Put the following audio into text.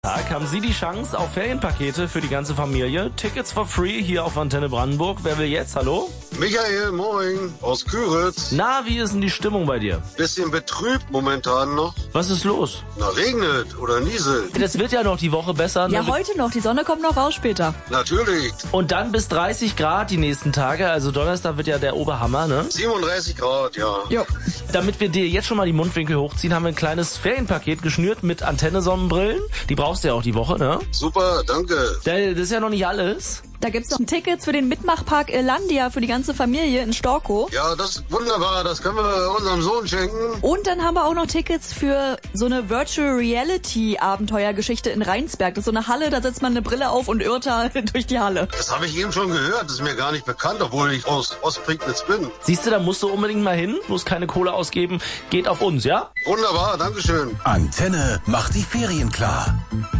Tag haben Sie die Chance auf Ferienpakete für die ganze Familie. Tickets for free hier auf Antenne Brandenburg. Wer will jetzt? Hallo? Michael, moin, aus Küritz. Na, wie ist denn die Stimmung bei dir? Bisschen betrübt momentan noch. Was ist los? Na, regnet oder nieselt. Das wird ja noch die Woche besser. Ja, heute noch. Die Sonne kommt noch raus später. Natürlich. Und dann bis 30 Grad die nächsten Tage. Also Donnerstag wird ja der Oberhammer, ne? 37 Grad, ja. Jo. Damit wir dir jetzt schon mal die Mundwinkel hochziehen, haben wir ein kleines Ferienpaket geschnürt mit Antenne-Sonnenbrillen. Die brauchst du ja auch die Woche, ne? Super, danke. Das ist ja noch nicht alles. Da gibt's noch Tickets für den Mitmachpark Irlandia für die ganze Familie in Storkow. Ja, das ist wunderbar. Das können wir unserem Sohn schenken. Und dann haben wir auch noch Tickets für so eine Virtual Reality Abenteuergeschichte in Rheinsberg. Das ist so eine Halle, da setzt man eine Brille auf und irrt da durch die Halle. Das habe ich eben schon gehört. Das ist mir gar nicht bekannt, obwohl ich aus Ostprignitz bin. Siehst du, da musst du unbedingt mal hin. Bloß keine Kohle ausgeben. Geht auf uns, ja? Wunderbar, dankeschön. Antenne macht die Ferien klar.